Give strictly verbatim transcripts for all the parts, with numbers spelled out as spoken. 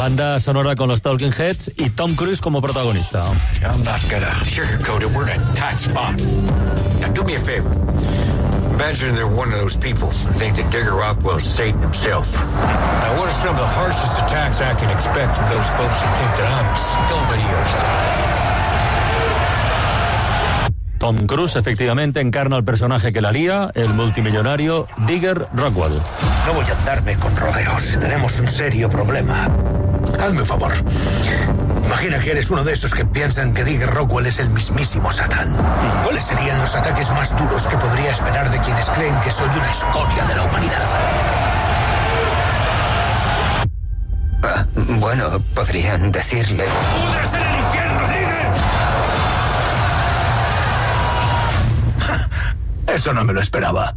Banda sonora con los Talking Heads y Tom Cruise como protagonista. I'm not gonna sugarcoat it. We're in a tight spot. Now do me a favor. Imagine they're one of those people who think that Digger Rockwell's Satan himself. Now, what are some of the harshest attacks I can expect from those folks who think that I'm somebody else? Tom Cruise efectivamente encarna al personaje que la lía, el multimillonario Digger Rockwell. No voy a andarme con rodeos. Tenemos un serio problema. Hazme un favor. Imagina que eres uno de esos que piensan que Digger Rockwell es el mismísimo Satán. ¿Cuáles serían los ataques más duros que podría esperar de quienes creen que soy una escoria de la humanidad? Ah, bueno, podrían decirle... ¡Pudres en el infierno, Digger! Eso no me lo esperaba.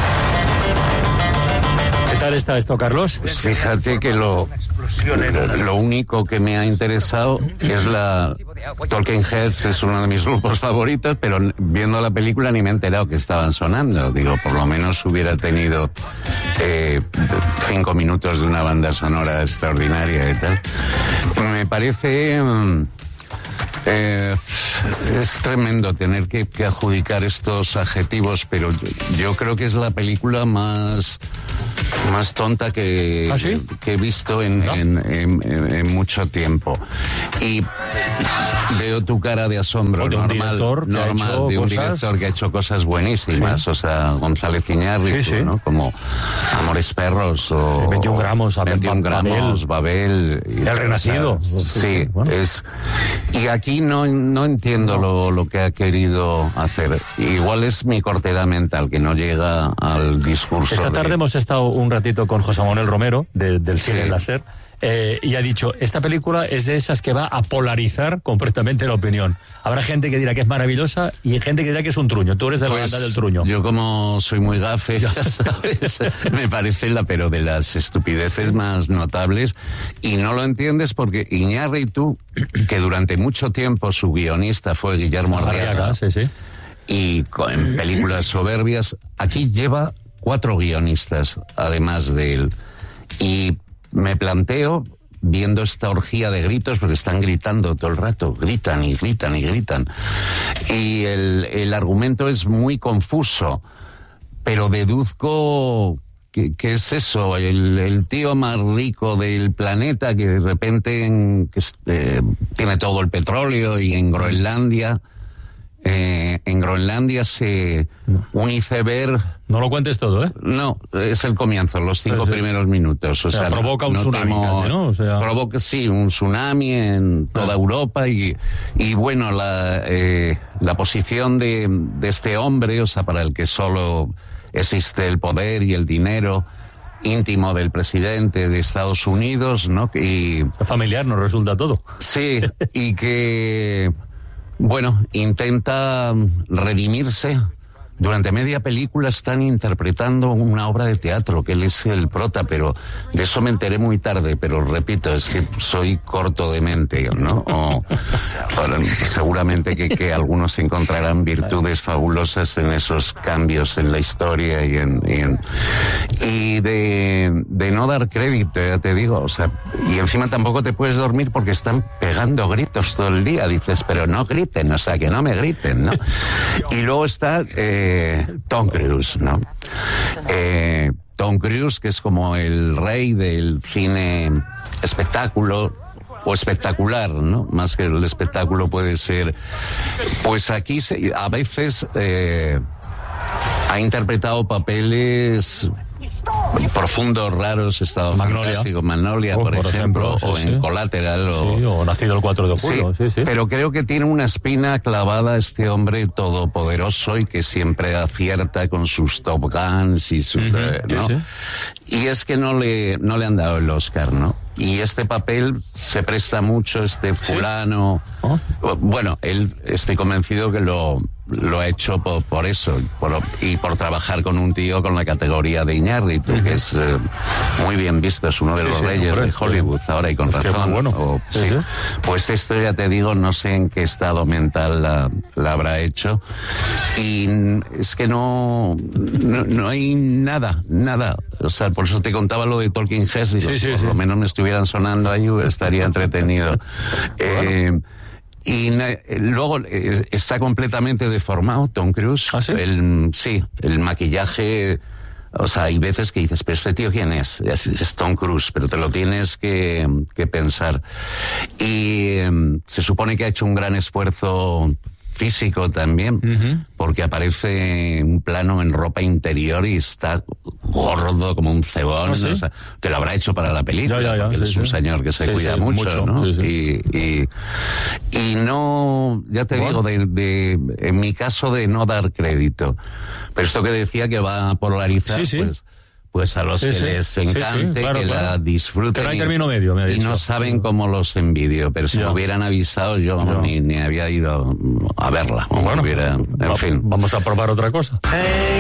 ¿Qué tal está esto, Carlos? Pues fíjate que lo, lo único que me ha interesado es la... Talking Heads es uno de mis grupos favoritos, pero viendo la película ni me he enterado que estaban sonando. Digo, por lo menos hubiera tenido eh, cinco minutos de una banda sonora extraordinaria y tal. Me parece... Eh, es tremendo tener que, que adjudicar estos adjetivos, pero yo, yo creo que es la película más más tonta que, ¿Ah, sí? que he visto en, ¿no? en, en, en, en mucho tiempo. Y veo tu cara de asombro, de normal, normal de un cosas... director que ha hecho cosas buenísimas, sí. O sea, González Iñárritu, sí, sí. ¿no? Como Amores Perros o veintiún gramos, veintiún gramos, Babel, Babel y El Renacido. O sea, sí, bueno. es y aquí no, no entiendo lo, lo que ha querido hacer. Igual es mi cortedad mental que no llega al discurso. Esta tarde de... hemos estado un ratito con José Manuel Romero de, del Cine sí. Láser eh, y ha dicho, esta película es de esas que va a polarizar completamente la opinión. Habrá gente que dirá que es maravillosa y gente que dirá que es un truño. Tú eres de la pues, banda del truño. Yo como soy muy gafe, ya sabes, me parece la pero de las estupideces sí. más notables y no lo entiendes porque Iñárritu, que durante mucho tiempo su guionista fue Guillermo Arriaga, sí, sí. y en películas soberbias, aquí lleva cuatro guionistas además de él y me planteo, viendo esta orgía de gritos, porque están gritando todo el rato, gritan y gritan y gritan. Y el, el argumento es muy confuso, pero deduzco que, que es eso, el, el tío más rico del planeta que de repente en, que, eh, tiene todo el petróleo y en Groenlandia... Eh, en Groenlandia se un iceberg. No lo cuentes todo, ¿eh? No, es el comienzo, los cinco sí, sí. primeros minutos. O, o sea, sea, provoca un no tsunami, temo, casi, ¿no? O sea... Provoca, sí, un tsunami en toda ah. Europa y, y bueno, la, eh, la posición de, de este hombre, o sea, para el que solo existe el poder y el dinero íntimo del presidente de Estados Unidos, ¿no? Y familiar nos resulta todo. Sí, y que... Bueno, intenta redimirse. Durante media película están interpretando una obra de teatro, que él es el prota, pero de eso me enteré muy tarde, pero repito, es que soy corto de mente, ¿no? O, bueno, seguramente que, que algunos encontrarán virtudes fabulosas en esos cambios en la historia y en... Y, en, y de, de no dar crédito, ya te digo, o sea, y encima tampoco te puedes dormir porque están pegando gritos todo el día, dices, pero no griten, o sea, que no me griten, ¿no? Y luego está... Eh, Tom Cruise, ¿no? Eh, Tom Cruise, que es como el rey del cine espectáculo o espectacular, ¿no? Más que el espectáculo puede ser. Pues aquí se, a veces eh, ha interpretado papeles profundos, raros, Estado Fantástico, Magnolia, oh, por, por ejemplo, ejemplo sí, o en sí. Collateral. O, sí, o Nacido el cuatro de julio. Sí, sí, sí. Pero creo que tiene una espina clavada este hombre todopoderoso y que siempre acierta con sus Top Guns y su... Uh-huh. eh, ¿no? Sí, sí. Y es que no le, no le han dado el Oscar, ¿no? Y este papel se presta mucho, este fulano... ¿Sí? Oh. Bueno, él, estoy convencido que lo... lo ha hecho por, por eso por, y por trabajar con un tío con la categoría de Iñárritu, uh-huh. que es eh, muy bien visto, es uno de sí, los sí, reyes hombre, de Hollywood sí. ahora y con es razón. Bueno. O, sí. Sí, sí. Pues esto ya te digo, no sé en qué estado mental la, la habrá hecho y es que no, no no hay nada, nada. O sea, por eso te contaba lo de Talking Heads, digo, sí, sí, por sí. lo menos me estuvieran sonando ahí, estaría entretenido. eh, Y eh, luego eh, está completamente deformado Tom Cruise. ¿Ah, sí? El, sí, el maquillaje. O sea, hay veces que dices, pero este tío ¿quién es? Es, es Tom Cruise, pero te lo tienes que, que pensar. Y eh, se supone que ha hecho un gran esfuerzo físico también, uh-huh. porque aparece un plano en ropa interior y está gordo como un cebón. ¿Ah, sí? O sea, que lo habrá hecho para la película, ya, ya, ya, porque sí, él es sí. un señor que se sí, cuida sí, mucho, mucho, ¿no? Sí, sí. Y, y, y no, ya te bueno. digo, de, de, en mi caso de no dar crédito. Pero esto que decía que va a polarizar, sí, sí. pues... Pues a los sí, que sí. les encante, sí, sí, claro, que claro. la disfruten. Que no hay término medio, me ha dicho. Y no saben cómo los envidio, pero si ya. me hubieran avisado yo ya. ni, ni había ido a verla. Bueno, hubiera, en va, fin. Vamos a probar otra cosa. Hey.